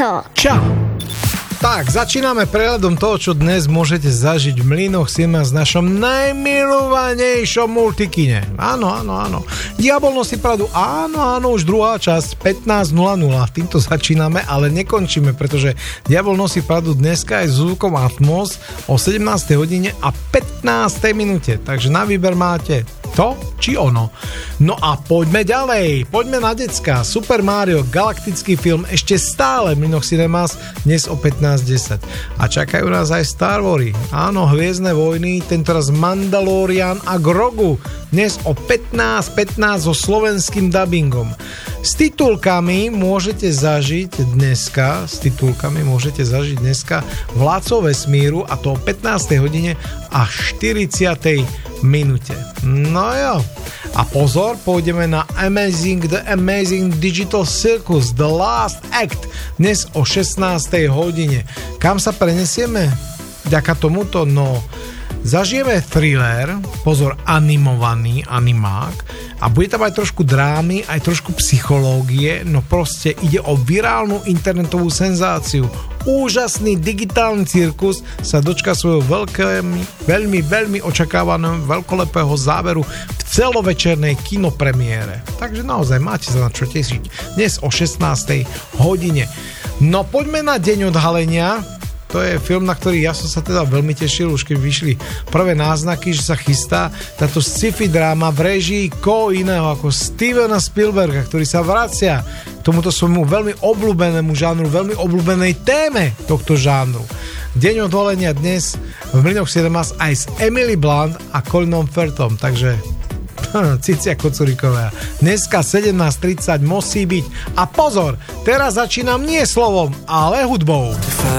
Talk. Čau. Tak, začíname prehľadom toho, čo dnes môžete zažiť v Mlynoch Cinema s našom najmilovanejšom multikine. Áno. Diabol nosí pravdu. Áno, už druhá časť, 15.00. Týmto začíname, ale nekončíme, pretože Diabol nosí pravdu dneska aj s zvukom Atmos o 17. hodine a 15. minúte. Takže na výber máte to či ono. No a poďme ďalej. Poďme na decka. Super Mario, galaktický film, ešte stále v Mlynoch Cinemas, dnes o 15.10. A čakajú nás aj Star Wars. Áno, Hviezdne vojny, tentoraz Mandalorian a Grogu. Dnes o 15.15 so slovenským dubbingom. S titulkami môžete zažiť dneska Vládcov vesmíru, a to o 15. hodine a 40. minúte. No jo. A pozor, pôjdeme na The Amazing Digital Circus The Last Act dnes o 16. hodine. Kam sa prenesieme? Vďaka tomuto, zažijeme thriller, pozor, animovaný animák, a bude tam aj trošku drámy, aj trošku psychológie, proste ide o virálnu internetovú senzáciu. Úžasný digitálny cirkus sa dočka svojho veľmi očakávaného veľkolepého záveru v celovečernej kinopremiére. Takže naozaj máte sa na čo tešiť. Dnes o 16. hodine. No poďme na deň odhalenia. To je film, na ktorý ja som sa teda veľmi tešil, už keď vyšli prvé náznaky, že sa chystá táto sci-fi dráma v réžii koho iného ako Stevena Spielberga, ktorý sa vracia k tomuto svojmu veľmi obľúbenému žánru, veľmi obľúbenej téme tohto žánru. Deň odhalenia dnes v Mlynoch Cinemas aj s Emily Blunt a Colinom Firthom, takže Cicia Kocuriková. Dneska 17.30 musí byť. A pozor, teraz začínam nie slovom, ale hudbou.